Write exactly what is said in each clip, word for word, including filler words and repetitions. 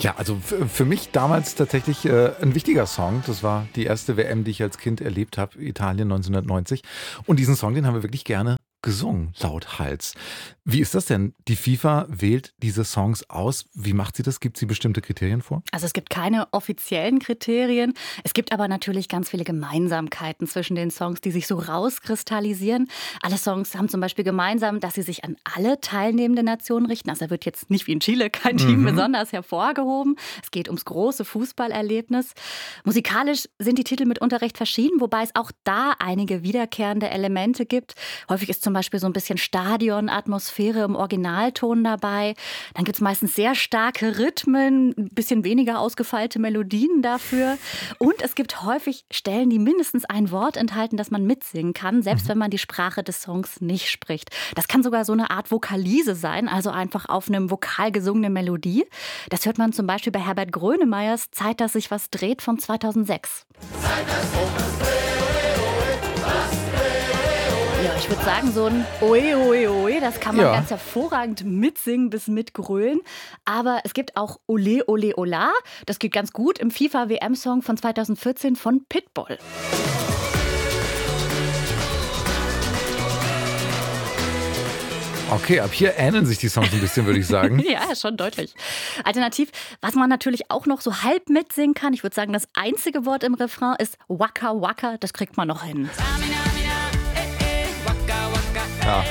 Ja, also f- für mich damals tatsächlich äh, ein wichtiger Song. Das war die erste W M, die ich als Kind erlebt habe, Italien neunzehnhundertneunzig. Und diesen Song, den haben wir wirklich gerne gesungen, lauthals. Wie ist das denn? Die FIFA wählt diese Songs aus. Wie macht sie das? Gibt sie bestimmte Kriterien vor? Also es gibt keine offiziellen Kriterien. Es gibt aber natürlich ganz viele Gemeinsamkeiten zwischen den Songs, die sich so rauskristallisieren. Alle Songs haben zum Beispiel gemeinsam, dass sie sich an alle teilnehmenden Nationen richten. Also da wird jetzt nicht wie in Chile kein Team Mhm. besonders hervorgehoben. Es geht ums große Fußballerlebnis. Musikalisch sind die Titel mitunter recht verschieden, wobei es auch da einige wiederkehrende Elemente gibt. Häufig ist zum Beispiel so ein bisschen Stadionatmosphäre im Originalton dabei. Dann gibt es meistens sehr starke Rhythmen, ein bisschen weniger ausgefeilte Melodien dafür. Und es gibt häufig Stellen, die mindestens ein Wort enthalten, das man mitsingen kann, selbst wenn man die Sprache des Songs nicht spricht. Das kann sogar so eine Art Vokalise sein, also einfach auf einem Vokal gesungene Melodie. Das hört man zum Beispiel bei Herbert Grönemeyers Zeit, dass sich was dreht von zweitausendsechs. Ja, ich würde sagen, so ein Oe, Oe, Oe, das kann man Ja. ganz hervorragend mitsingen bis mitgrölen. Aber es gibt auch Ole, Ole, Ola. Das geht ganz gut im FIFA-W M-Song von zweitausendvierzehn von Pitbull. Okay, ab hier ähneln sich die Songs ein bisschen, würde ich sagen. Ja, schon deutlich. Alternativ, was man natürlich auch noch so halb mitsingen kann, ich würde sagen, das einzige Wort im Refrain ist Waka Waka, das kriegt man noch hin. Ja.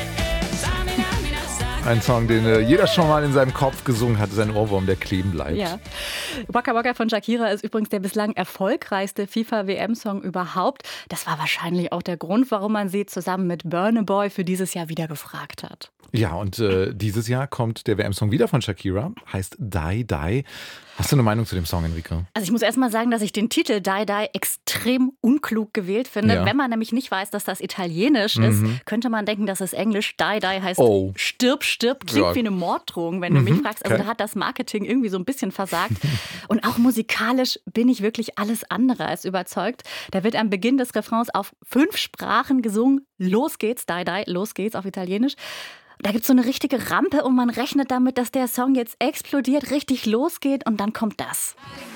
Ein Song, den äh, jeder schon mal in seinem Kopf gesungen hat, ist ein Ohrwurm, der kleben bleibt. Ja. Waka Waka von Shakira ist übrigens der bislang erfolgreichste FIFA-W M-Song überhaupt. Das war wahrscheinlich auch der Grund, warum man sie zusammen mit Burna Boy für dieses Jahr wieder gefragt hat. Ja, und äh, dieses Jahr kommt der W M-Song wieder von Shakira, heißt Die Die. Hast du eine Meinung zu dem Song, Enrique? Also ich muss erst mal sagen, dass ich den Titel Die Die extrem unklug gewählt finde. Ja. Wenn man nämlich nicht weiß, dass das Italienisch Mhm. ist, könnte man denken, dass es Englisch Die Die heißt Oh. Stirb, stirb. Klingt Ja. wie eine Morddrohung, wenn du mich fragst. Also okay. da hat das Marketing irgendwie so ein bisschen versagt. Und auch musikalisch bin ich wirklich alles andere als überzeugt. Da wird am Beginn des Refrains auf fünf Sprachen gesungen. Los geht's, Die Die, los geht's auf Italienisch. Da gibt es so eine richtige Rampe und man rechnet damit, dass der Song jetzt explodiert, richtig losgeht und dann kommt das.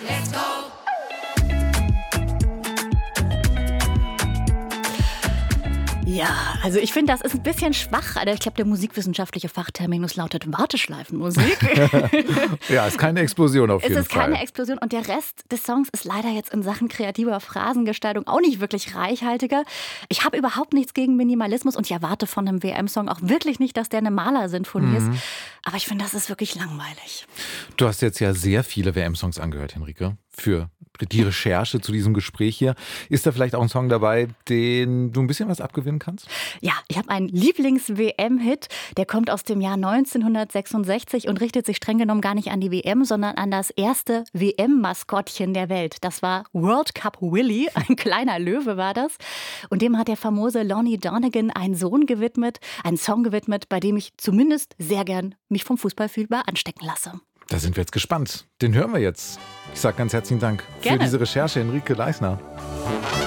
Ja, also ich finde, das ist ein bisschen schwach. Also ich glaube, der musikwissenschaftliche Fachterminus lautet Warteschleifenmusik. Ja, ist keine Explosion auf Es jeden ist keine Fall. Explosion und der Rest des Songs ist leider jetzt in Sachen kreativer Phrasengestaltung auch nicht wirklich reichhaltiger. Ich habe überhaupt nichts gegen Minimalismus und ich erwarte von einem W M-Song auch wirklich nicht, dass der eine Malersinfonie ist. Aber ich finde, das ist wirklich langweilig. Du hast jetzt ja sehr viele W M-Songs angehört, Henrike, für die Recherche zu diesem Gespräch hier. Ist da vielleicht auch ein Song dabei, den du ein bisschen was abgewinnen kannst? Ja, ich habe einen Lieblings-W M-Hit, der kommt aus dem Jahr neunzehnhundertsechsundsechzig und richtet sich streng genommen gar nicht an die W M, sondern an das erste W M-Maskottchen der Welt. Das war World Cup Willy, ein kleiner Löwe war das. Und dem hat der famose Lonnie Donegan einen Sohn gewidmet, einen Song gewidmet, bei dem ich zumindest sehr gern mich vom Fußballfieber anstecken lasse. Da sind wir jetzt gespannt. Den hören wir jetzt. Ich sage ganz herzlichen Dank Gerne. für diese Recherche, Henrike Leisner.